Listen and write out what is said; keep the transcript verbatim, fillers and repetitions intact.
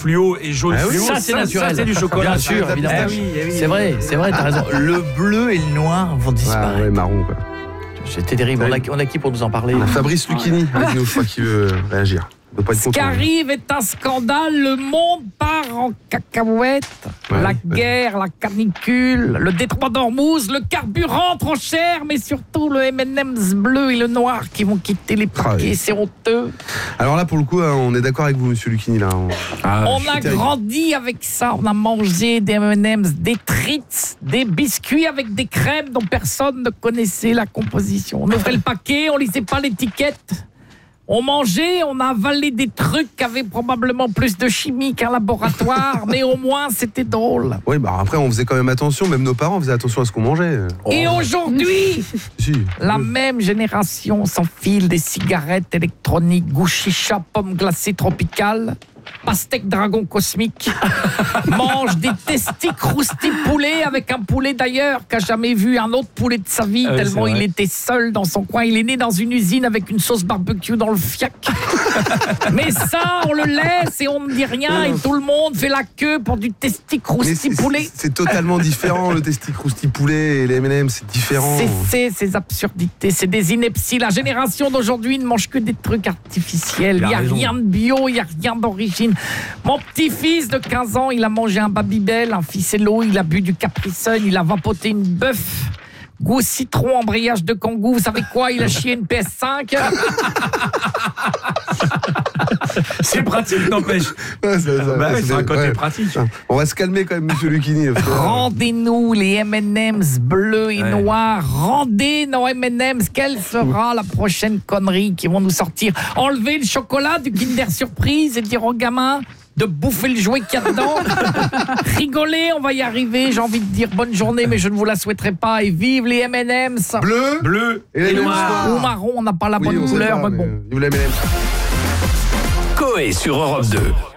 fluo et jaune ah oui, fluo. Ça, c'est naturel. Ça, c'est du chocolat. Bien sûr, Ah, évidemment. ah oui, ah oui. C'est vrai, c'est vrai, t'as raison. Le bleu et le noir vont Ouais, disparaître. ouais, marron quoi. C'était terrible. On a, on a qui pour nous en parler? On a Fabrice Lucchini avec nous, je crois qu'il veut réagir. Il doit pas être Ce content. qui arrive est un scandale, le monde part en cacahuète. Ouais, la ouais. guerre, la canicule, le détroit d'Ormuz, le carburant trop cher, mais surtout le M and M's bleu et le noir qui vont quitter les Ah paquets, oui. c'est honteux. Alors là, pour le coup, hein, on est d'accord avec vous, monsieur Lucchini. Là. On... Ah, On je a suis terrible. grandi avec ça, on a mangé des M and M's, des treats, des biscuits avec des crèmes dont personne ne connaissait la composition. On ouvrait le paquet, on lisait pas l'étiquette. On mangeait, on a avalé des trucs qui avaient probablement plus de chimie qu'un laboratoire, mais au moins c'était drôle. Oui, bah après, on faisait quand même attention. Même nos parents faisaient attention à ce qu'on mangeait. Et aujourd'hui, Si. la même génération s'enfile des cigarettes électroniques, goût chicha, pommes glacées tropicales, pastèque dragon cosmique, mange des testis croustis poulet avec un poulet d'ailleurs qui n'a jamais vu un autre poulet de sa vie, Ah oui, tellement c'est il vrai. était seul dans son coin. Il est né dans une usine avec une sauce barbecue dans le fiac. Mais ça, on le laisse et on ne dit rien et tout le monde fait la queue pour du testi Mais croustis c'est- poulet. c'est- C'est totalement différent, le testi crousti poulet et les M and M, c'est différent. Cessez ces absurdités, c'est des inepties. La génération d'aujourd'hui ne mange que des trucs artificiels. Il Il a n'y a raison. rien de bio, il n'y a rien d'origine. Mon petit-fils de quinze ans, il a mangé un Babybel, un ficello, il a bu du Capri Sun, il a vapoté une bœuf. Goût citron, embrayage de kangou. Vous savez quoi? Il a chié une P S cinq. c'est pratique, n'empêche. Ouais, c'est- ça- Bah ouais, c'est un côté ouais. pratique. On va se calmer quand même, monsieur Lucchini. parce que- Rendez-nous les M and M's bleus et Ouais. noirs. Rendez nos M and M's. Quelle sera la prochaine connerie qui vont nous sortir? Enlever le chocolat du Kinder Surprise et dire aux gamins de bouffer le jouet qu'il y a dedans. Rigoler, on va y arriver. J'ai envie de dire bonne journée, mais je ne vous la souhaiterai pas. Et vive les M and M's. Bleu Bleu et les noir. Ou marron, on n'a pas la Oui, bonne on sait couleur, pas, mais bon. Vive les M and M. Coé sur Europe deux.